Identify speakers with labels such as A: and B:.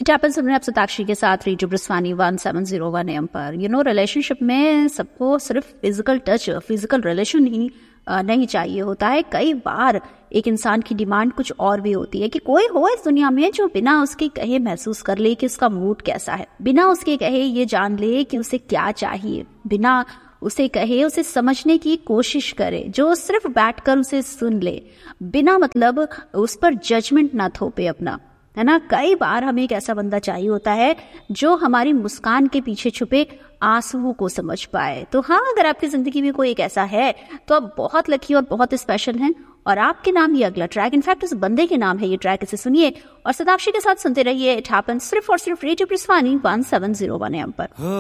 A: It happens हमने आप सताक्षी के साथ रेडियो ब्रस्वानी 1701 AM पर। रिलेशनशिप में सबको सिर्फ फिजिकल टच, फिजिकल रिलेशन ही नहीं चाहिए होता है। कई बार एक इंसान की डिमांड कुछ और भी होती है कि कोई हो इस दुनिया में जो बिना उसके कहे महसूस कर ले कि उसका मूड कैसा है, बिना उसके कहे ये जान ले कि उसे क्या चाहिए, बिना उसे कहे उसे समझने की कोशिश करे, जो सिर्फ बैठकर उसे सुन ले, बिना मतलब उस पर जजमेंट ना थोपे अपना, है ना। कई बार हमें एक ऐसा बंदा चाहिए होता है जो हमारी मुस्कान के पीछे छुपे आंसुओं को समझ पाए। तो हाँ, अगर आपकी जिंदगी में कोई एक ऐसा है तो आप बहुत लकी और बहुत स्पेशल हैं, और आपके नाम ये अगला ट्रैक, इनफैक्ट उस बंदे के नाम है ये ट्रैक। इसे सुनिए और सताक्षी के साथ सुनते रहिए इट हैपेंस सिर्फ और सिर्फ रेडियो ब्रस्वानी 1701 AM पर।